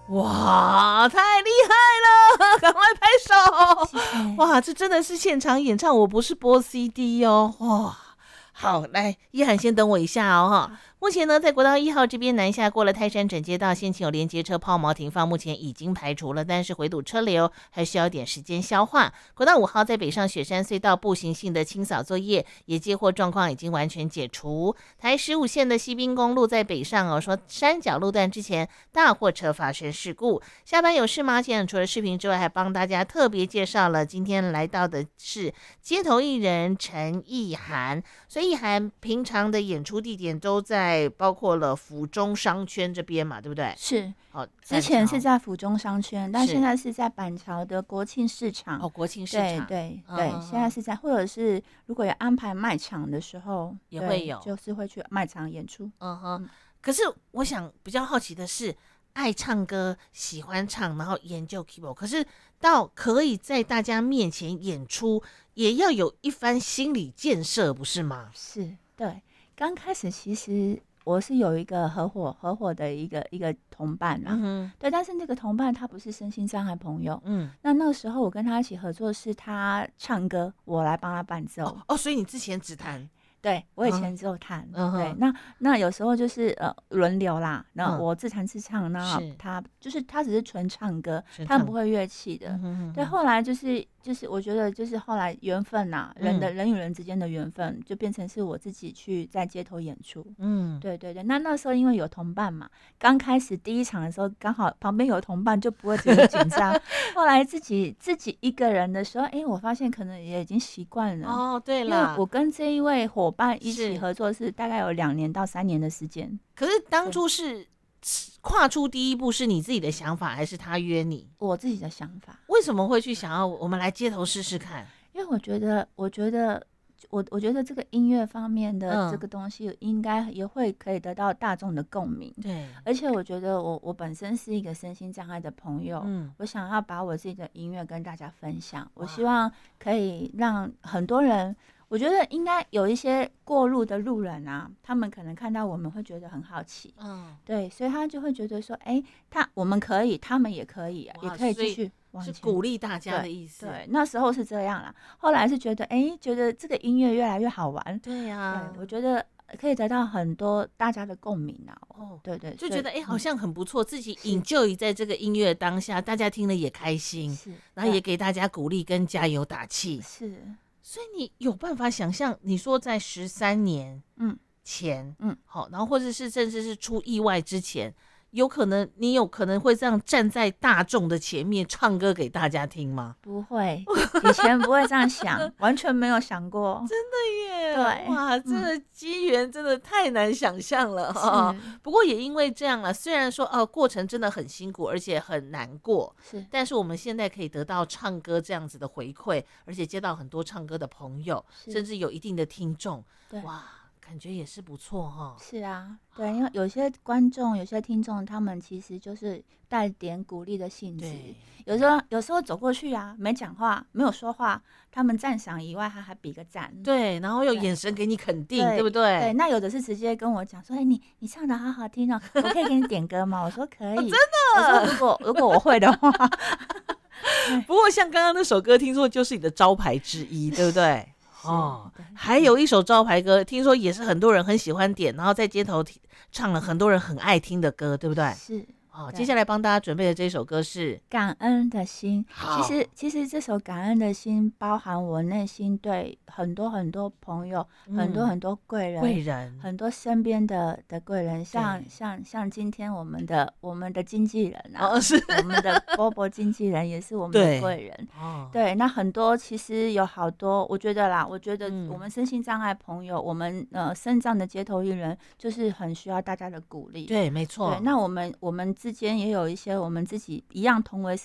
哇，太厉害了，赶快拍手。 谢谢。 哇，这真的是现场演唱，我不是播 CD 哦。哇，好，来，一涵先等我一下哦哈。目前呢，在国道1号这边南下过了泰山转接道，先前有连接车抛锚停放，目前已经排除了，但是回堵车流还需要点时间消化。国道5号在北上雪山隧道步行性的清扫作业，也接获状况已经完全解除。台15线的西滨公路在北上哦，说山脚路段之前大货车发生事故。下班有事吗？现在除了视频之外，还帮大家特别介绍了，今天来到的是街头艺人陈意涵。所以意涵平常的演出地点都在包括了府中商圈这边嘛，对不对？ 是， 哦， 之前是在府中商圈，但是现在是在板桥的国庆市场。 哦，国庆市对场， 对对，现在是在，或者是如果有安排卖场的时候，对也会有就是会去卖场演出。 嗯哼。可是我想比较好奇的是，爱唱歌、喜欢唱，然后研究 keyboard， 可是到可以在大家面前演出，也要有一番心理建设，不是吗？ 是，对。刚开始其实我是有一个合伙的一个同伴啦，对，但是那个同伴他不是身心障碍朋友，那个时候我跟他一起合作，是他唱歌，我来帮他伴奏。 哦，所以你之前只弹。 对，我以前只有弹，对，那有时候就是轮流啦，那我自弹自唱，那他只是纯唱歌，他不会乐器的，对，后来就是我觉得就是后来缘分呐，人与人之间的缘分，就变成是我自己去在街头演出，对对对，那时候因为有同伴嘛，刚开始第一场的时候刚好旁边有同伴，就不会觉得紧张，后来自己一个人的时候，我发现可能也已经习惯了。 哦，对了， 因为我跟这一位伙伴一起合作是大概有2年到3年的时间。 可是当初是跨出第一步是你自己的想法，还是他约你？ 我自己的想法。 为什么会去想要我们来街头试试看？ 因为我觉得这个音乐方面的这个东西应该也会可以得到大众的共鸣。 对， 而且我觉得我本身是一个身心障碍的朋友，我想要把我自己的音乐跟大家分享，我希望可以让很多人，我觉得应该有一些过路的路人啊，他们可能看到我们会觉得很好奇，对，所以他就会觉得说，我们可以，他们也可以，也可以继续。 是鼓励大家的意思。 对，那时候是这样啦。后来是觉得，觉得这个音乐越来越好玩。 对呀， 我觉得可以得到很多大家的共鸣啊。对对， 就觉得好像很不错，自己enjoy在这个音乐当下，大家听了也开心，然后也给大家鼓励跟加油打气。 是， 所以你有办法想象，你说在13年前，好，然后或者是甚至是出意外之前。你有可能会这样站在大众的前面唱歌给大家听吗？ 不会，以前不会这样想，完全没有想过。 真的耶！ 对， 哇，这个机缘真的太难想象了哈。不过也因为这样了，虽然说过程真的很辛苦，而且很难过，但是我们现在可以得到唱歌这样子的回馈，而且接到很多唱歌的朋友，甚至有一定的听众，哇。感觉也是不错哈。 是啊，对，因为有些观众、有些听众，他们其实就是带点鼓励的性质。有时候走过去啊，没讲话，没有说话，他们赞赏以外，他还比个赞。 对，然后有眼神给你肯定，对不对？ 对，那有的是直接跟我讲说：“你唱的好好听哦，我可以给你点歌吗？”我说可以， 真的。 我说如果我会的话。 不过像刚刚那首歌，听说就是你的招牌之一，对不对？还有一首招牌歌，听说也是很多人很喜欢点，然后在街头唱了很多人很爱听的歌，对不对？ 是。 接下来帮大家准备的这首歌是《 感恩的心》。其实这首《感恩的心》包含我内心对很多很多朋友、很多很多贵人、很多身边的贵人，像今天我们的经纪人啊，是我们的波波经纪人也是我们的贵人。对，那很多其实有好多，我觉得我们身心障碍朋友，我们身障的街头艺人，就是很需要大家的鼓励。 对，没错。 对，那我们之间也有一些我们自己一样同为